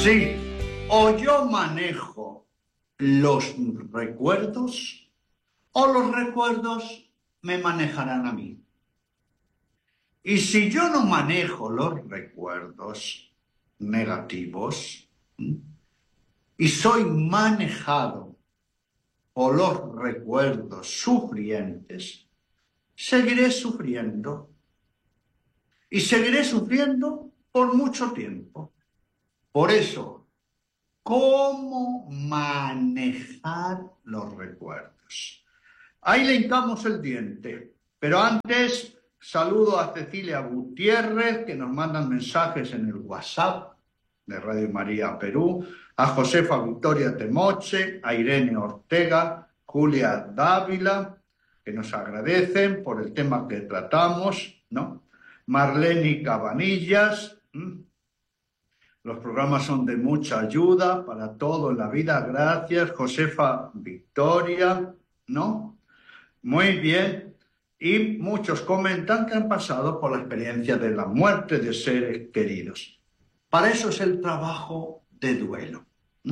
Sí, o yo manejo los recuerdos o los recuerdos me manejarán a mí. Y si yo no manejo los recuerdos negativos y soy manejado por los recuerdos sufrientes, seguiré sufriendo. Y seguiré sufriendo por mucho tiempo. Por eso, ¿cómo manejar los recuerdos? Ahí le hincamos el diente. Pero antes, saludo a Cecilia Gutiérrez, que nos mandan mensajes en el WhatsApp de Radio María Perú, a Josefa Victoria Temoche, a Irene Ortega, Julia Dávila, que nos agradecen por el tema que tratamos, ¿no? Marlene Cabanillas. Los programas son de mucha ayuda para todo en la vida. Gracias. Josefa Victoria, ¿no? Muy bien. Y muchos comentan que han pasado por la experiencia de la muerte de seres queridos. Para eso es el trabajo de duelo.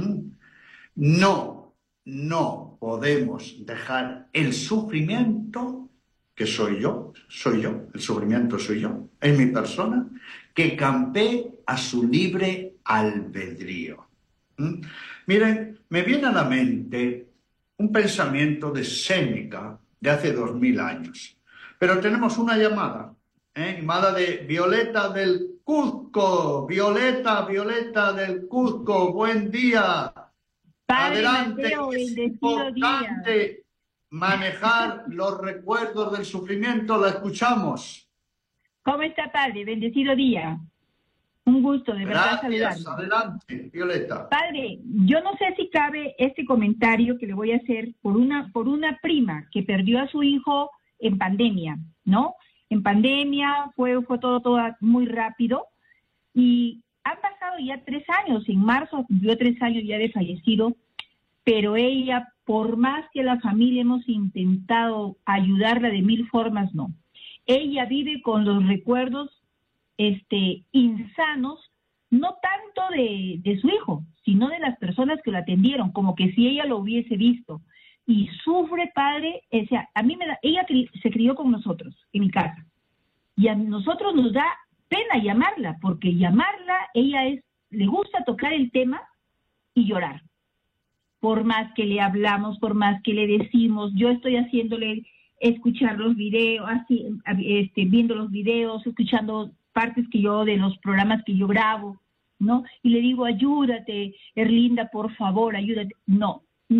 No podemos dejar el sufrimiento, que soy yo, el sufrimiento soy yo, es mi persona, que campee a su libre albedrío. Miren, me viene a la mente un pensamiento de Séneca de hace 2000 años. Pero tenemos una llamada de Violeta del Cuzco. Violeta del Cuzco, buen día. Padre Adelante, Mateo, es bendecido importante día. manejar los recuerdos del sufrimiento, la escuchamos. ¿Cómo está, Padre? Bendecido día. Un gusto, de verdad, Gracias, saludarlo. adelante, Violeta. Padre, yo no sé si cabe este comentario que le voy a hacer por una prima que perdió a su hijo en pandemia, ¿no? En pandemia fue todo muy rápido y han pasado ya 3 años. En marzo cumplió 3 años ya de fallecido, pero ella, por más que la familia hemos intentado ayudarla de 1000 formas, no. Ella vive con los recuerdos insanos, no tanto de su hijo, sino de las personas que lo atendieron, como que si ella lo hubiese visto. Y sufre, padre, o sea, a mí ella se crió con nosotros, en mi casa. Y a nosotros nos da pena llamarla, porque ella le gusta tocar el tema y llorar. Por más que le hablamos, por más que le decimos, yo estoy haciéndole escuchar los videos, viendo los videos, escuchando partes de los programas que yo grabo, ¿no? Y le digo, ayúdate, Erlinda, por favor, ayúdate. No.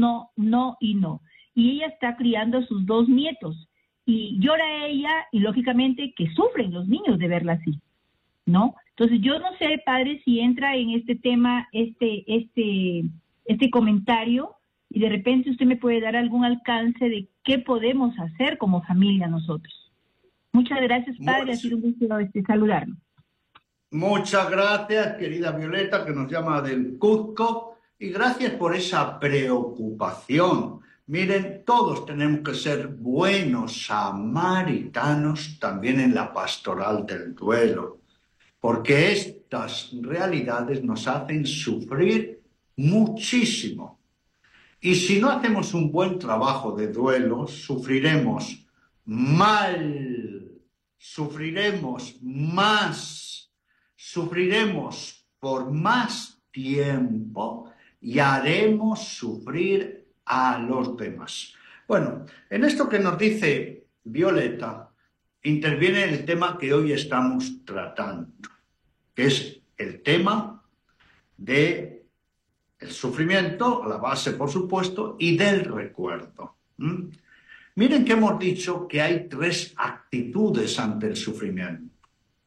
Y ella está criando a sus 2 nietos, y llora ella, y lógicamente que sufren los niños de verla así, ¿no? Entonces yo no sé, padre, si entra en este tema, este comentario, y de repente usted me puede dar algún alcance de qué podemos hacer como familia nosotros. Muchas gracias, padre, ha sido un gusto saludarlo. Muchas gracias, querida Violeta, que nos llama del Cuzco, y gracias por esa preocupación. Miren, todos tenemos que ser buenos samaritanos también en la pastoral del duelo, porque estas realidades nos hacen sufrir muchísimo. Y si no hacemos un buen trabajo de duelo, sufriremos mal, sufriremos más, sufriremos por más tiempo y haremos sufrir a los demás. Bueno, en esto que nos dice Violeta, interviene el tema que hoy estamos tratando, que es el tema de el sufrimiento, la base, por supuesto, y del recuerdo. Miren que hemos dicho que hay 3 actitudes ante el sufrimiento.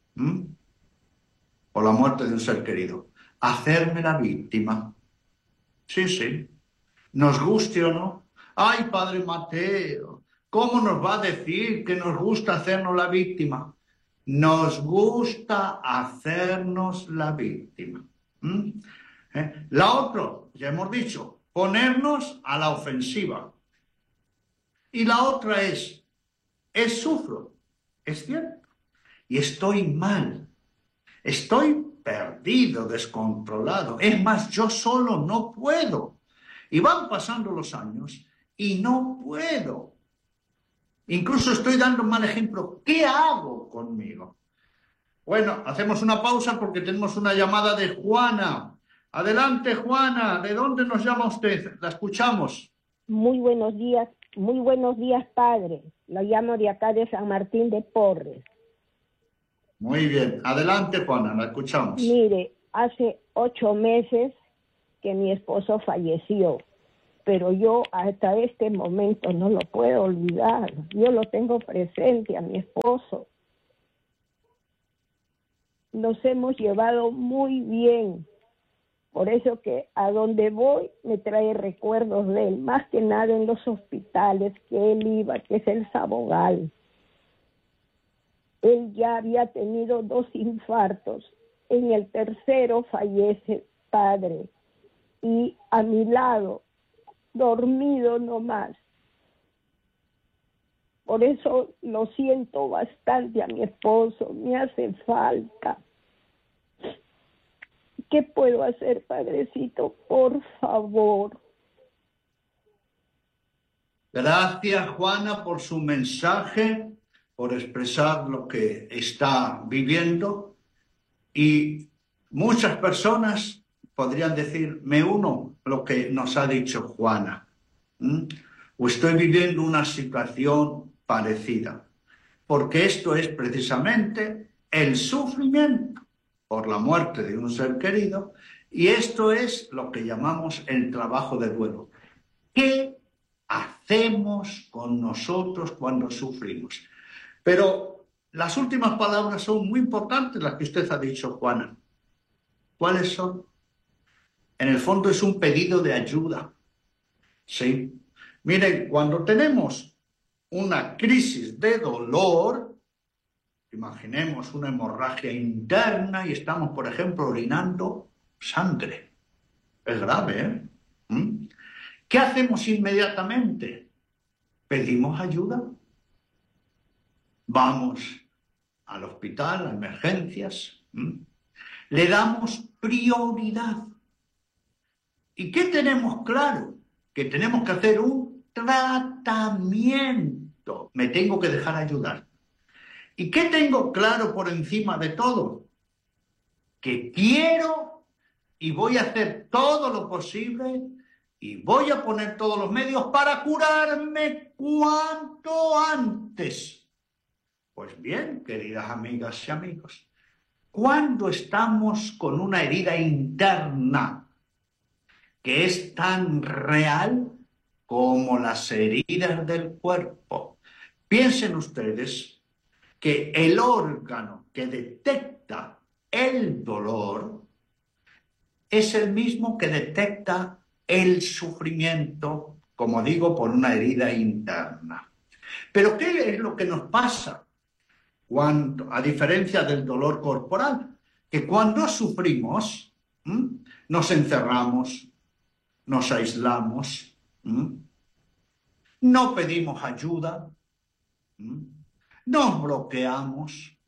Por la muerte de un ser querido. Hacerme la víctima. Sí. Nos guste o no. Ay, Padre Mateo, ¿cómo nos va a decir que nos gusta hacernos la víctima? Nos gusta hacernos la víctima. La otra, ya hemos dicho, ponernos a la ofensiva. Y la otra es sufro, es cierto, y estoy mal, estoy perdido, descontrolado. Es más, yo solo no puedo. Y van pasando los años y no puedo. Incluso estoy dando un mal ejemplo. ¿Qué hago conmigo? Bueno, hacemos una pausa porque tenemos una llamada de Juana. Adelante, Juana. ¿De dónde nos llama usted? La escuchamos. Muy buenos días, padre. Lo llamo de acá de San Martín de Porres. Muy bien. Adelante, Juana, la escuchamos. Mire, hace 8 meses que mi esposo falleció, pero yo hasta este momento no lo puedo olvidar. Yo lo tengo presente a mi esposo. Nos hemos llevado muy bien. Por eso que a donde voy me trae recuerdos de él, más que nada en los hospitales que él iba, que es el Sabogal. Él ya había tenido 2 infartos. En el tercero fallece padre. Y a mi lado, dormido nomás. Por eso lo siento bastante a mi esposo, me hace falta. ¿Qué puedo hacer, padrecito? Por favor. Gracias, Juana, por su mensaje, por expresar lo que está viviendo. Y muchas personas podrían decir, me uno a lo que nos ha dicho Juana. O estoy viviendo una situación parecida. Porque esto es precisamente el sufrimiento por la muerte de un ser querido, y esto es lo que llamamos el trabajo de duelo. ¿Qué hacemos con nosotros cuando sufrimos? Pero las últimas palabras son muy importantes, las que usted ha dicho, Juana. ¿Cuáles son? En el fondo es un pedido de ayuda. ¿Sí? Miren, cuando tenemos una crisis de dolor, imaginemos una hemorragia interna y estamos, por ejemplo, orinando sangre. Es grave, ¿eh? ¿Qué hacemos inmediatamente? ¿Pedimos ayuda? Vamos al hospital, a emergencias. Le damos prioridad. ¿Y qué tenemos claro? Que tenemos que hacer un tratamiento. Me tengo que dejar ayudar. ¿Y qué tengo claro por encima de todo? Que quiero y voy a hacer todo lo posible y voy a poner todos los medios para curarme cuanto antes. Pues bien, queridas amigas y amigos, cuando estamos con una herida interna que es tan real como las heridas del cuerpo, piensen ustedes que el órgano que detecta el dolor es el mismo que detecta el sufrimiento, como digo, por una herida interna. Pero ¿qué es lo que nos pasa cuando, a diferencia del dolor corporal? Que cuando sufrimos, nos encerramos, nos aislamos, no pedimos ayuda, nos bloqueamos,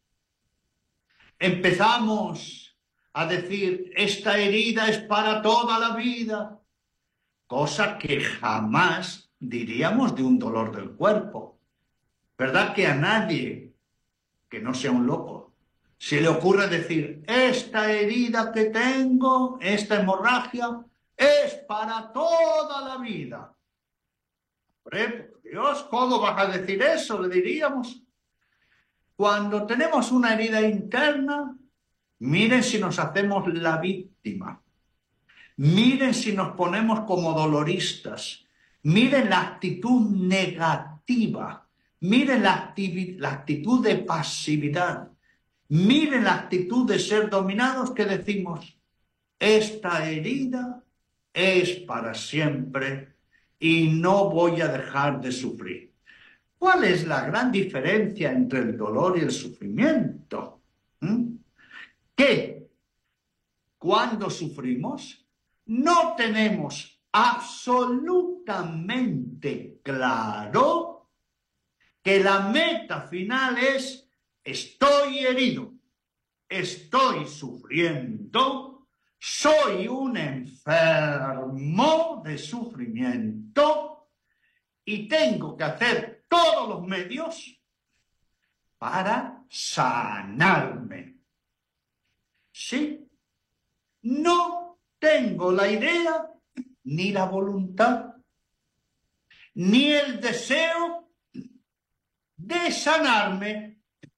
empezamos a decir, esta herida es para toda la vida, cosa que jamás diríamos de un dolor del cuerpo. ¿Verdad que a nadie, que no sea un loco, se le ocurre decir, esta herida que tengo, esta hemorragia, es para toda la vida? Hombre, por Dios, ¿cómo vas a decir eso? Le diríamos. Cuando tenemos una herida interna, miren si nos hacemos la víctima. Miren si nos ponemos como doloristas. Miren la actitud negativa. Miren la actitud de pasividad. Miren la actitud de ser dominados, que decimos, esta herida es para siempre y no voy a dejar de sufrir. ¿Cuál es la gran diferencia entre el dolor y el sufrimiento? Que cuando sufrimos no tenemos absolutamente claro que la meta final es estoy herido, estoy sufriendo, soy un enfermo de sufrimiento y tengo que hacer todos los medios para sanarme. Sí, no tengo la idea, ni la voluntad, ni el deseo de sanarme.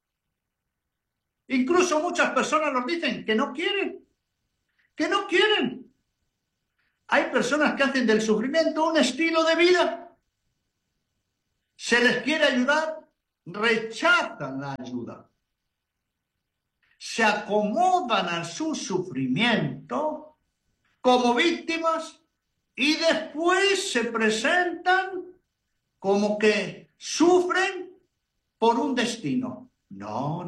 Incluso muchas personas nos dicen que no quieren, que no quieren. Hay personas que hacen del sufrimiento un estilo de vida. Se les quiere ayudar, rechazan la ayuda. Se acomodan a su sufrimiento como víctimas y después se presentan como que sufren por un destino. No.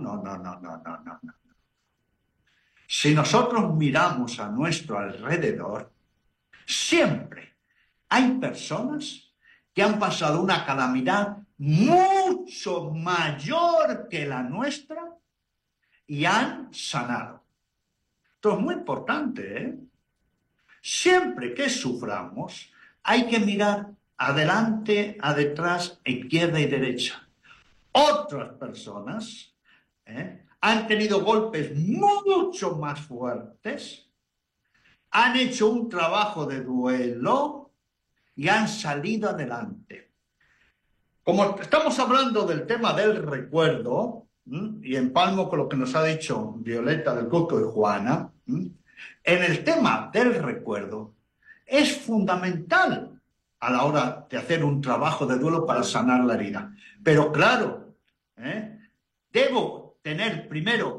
Si nosotros miramos a nuestro alrededor, siempre hay personas que han pasado una calamidad mucho mayor que la nuestra y han sanado. Esto es muy importante, ¿eh? Siempre que suframos, hay que mirar adelante, a detrás, izquierda y derecha. Otras personas han tenido golpes mucho más fuertes, han hecho un trabajo de duelo y han salido adelante. Como estamos hablando del tema del recuerdo, y empalmo con lo que nos ha dicho Violeta del Cusco y Juana, en el tema del recuerdo es fundamental a la hora de hacer un trabajo de duelo para sanar la herida. Pero claro, debo tener primero,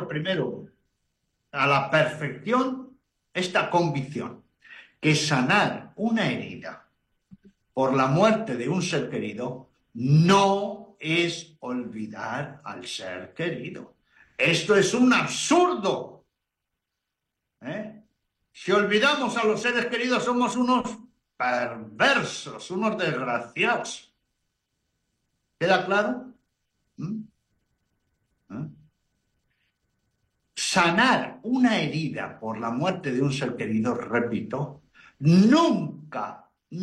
a la perfección esta convicción, que sanar una herida por la muerte de un ser querido no es olvidar al ser querido. Esto es un absurdo. Si olvidamos a los seres queridos somos unos perversos, unos desgraciados. ¿Queda claro? Sanar una herida por la muerte de un ser querido, repito, nunca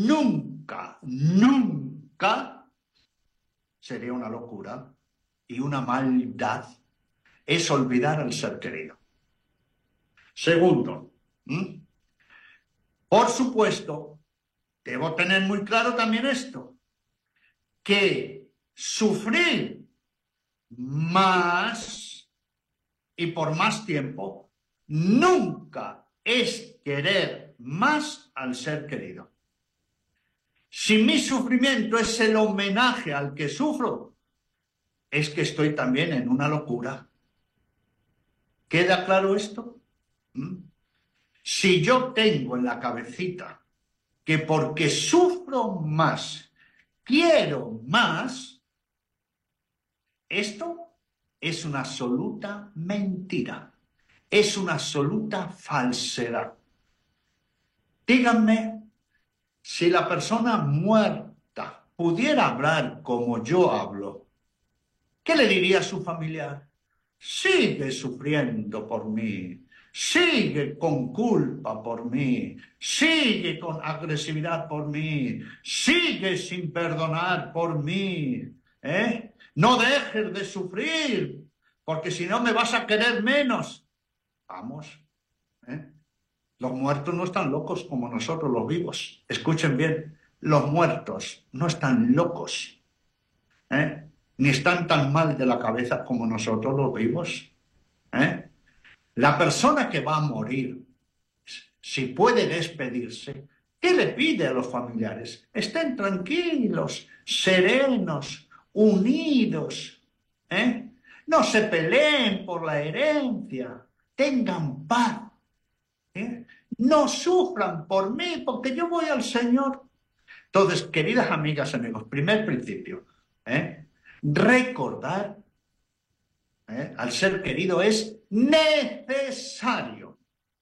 sería una locura y una maldad, es olvidar al ser querido. Segundo, por supuesto, debo tener muy claro también esto, que sufrir más y por más tiempo nunca es querer más al ser querido. Si mi sufrimiento es el homenaje al que sufro, es que estoy también en una locura. ¿Queda claro esto? Si yo tengo en la cabecita que porque sufro más, quiero más, esto es una absoluta mentira, es una absoluta falsedad. Díganme, si la persona muerta pudiera hablar como yo hablo, ¿qué le diría a su familiar? Sigue sufriendo por mí, sigue con culpa por mí, sigue con agresividad por mí, sigue sin perdonar por mí, No dejes de sufrir, porque si no me vas a querer menos. Vamos, Los muertos no están locos como nosotros los vivos. Escuchen bien, los muertos no están locos, ni están tan mal de la cabeza como nosotros los vivos. La persona que va a morir, si puede despedirse, ¿qué le pide a los familiares? Estén tranquilos, serenos, unidos, no se peleen por la herencia, tengan paz, no sufran por mí, porque yo voy al Señor. Entonces, queridas amigas, amigos, primer principio, recordar al ser querido es necesario.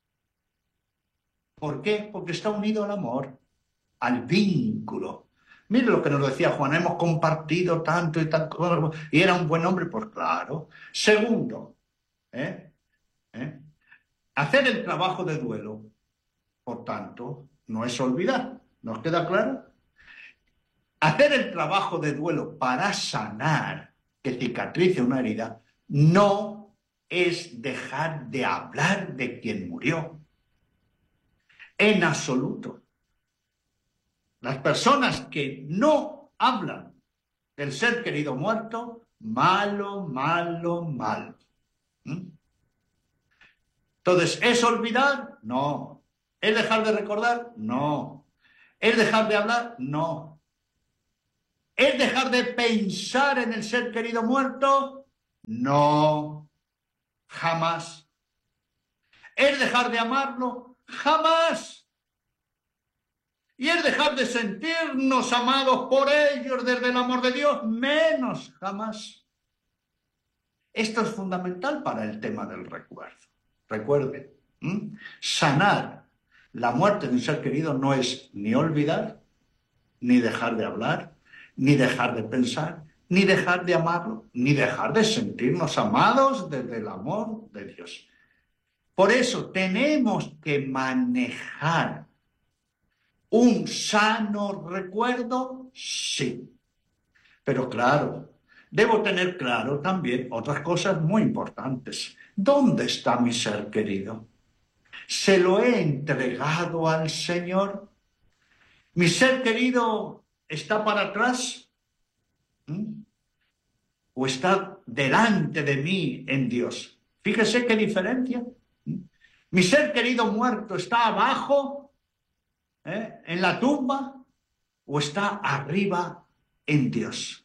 ¿Por qué? Porque está unido al amor, al vínculo. Mire lo que nos decía Juan, hemos compartido tanto y tanto, y era un buen hombre, pues claro. Segundo, ¿eh? Hacer el trabajo de duelo, por tanto, no es olvidar. ¿Nos queda claro? Hacer el trabajo de duelo para sanar, que cicatrice una herida, no es dejar de hablar de quien murió. En absoluto. Las personas que no hablan del ser querido muerto, malo, malo, malo. Entonces, ¿es olvidar? No. ¿Es dejar de recordar? No. ¿Es dejar de hablar? No. ¿Es dejar de pensar en el ser querido muerto? No. Jamás. ¿Es dejar de amarlo? Jamás. ¿Y es dejar de sentirnos amados por ellos desde el amor de Dios? Menos, jamás. Esto es fundamental para el tema del recuerdo. Recuerden, sanar la muerte de un ser querido no es ni olvidar, ni dejar de hablar, ni dejar de pensar, ni dejar de amarlo, ni dejar de sentirnos amados desde el amor de Dios. Por eso tenemos que manejar un sano recuerdo, sí. Pero claro, debo tener claro también otras cosas muy importantes. ¿Dónde está mi ser querido? ¿Se lo he entregado al Señor? ¿Mi ser querido está para atrás? ¿O está delante de mí en Dios? Fíjese qué diferencia. ¿Mi ser querido muerto está abajo, en la tumba, o está arriba en Dios?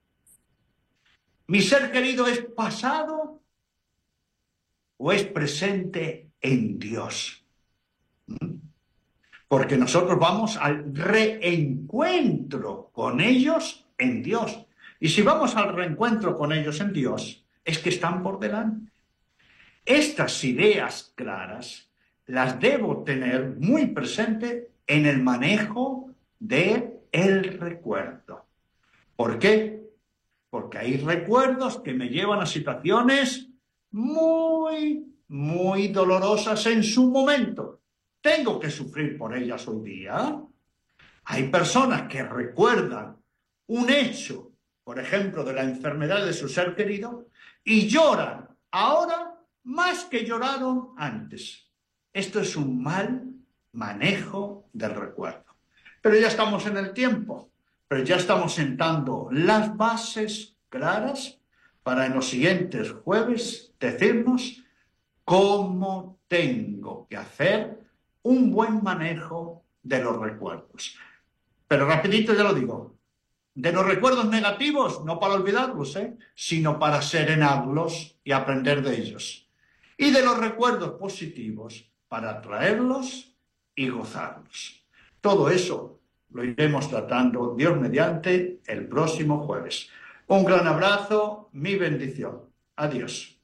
¿Mi ser querido es pasado o es presente en Dios? Porque nosotros vamos al reencuentro con ellos en Dios. Y si vamos al reencuentro con ellos en Dios, es que están por delante. Estas ideas claras las debo tener muy presente en el manejo del recuerdo. ¿Por qué? Porque hay recuerdos que me llevan a situaciones muy, muy dolorosas en su momento. ¿Tengo que sufrir por ellas hoy día? Hay personas que recuerdan un hecho, por ejemplo, de la enfermedad de su ser querido, y lloran ahora más que lloraron antes. Esto es un mal manejo del recuerdo. Pero ya estamos en el tiempo. Pero ya estamos sentando las bases claras para en los siguientes jueves decirnos cómo tengo que hacer un buen manejo de los recuerdos. Pero rapidito ya lo digo, de los recuerdos negativos, no para olvidarlos, sino para serenarlos y aprender de ellos. Y de los recuerdos positivos, para traerlos y gozarlos. Todo eso lo iremos tratando, Dios mediante, el próximo jueves. Un gran abrazo, mi bendición. Adiós.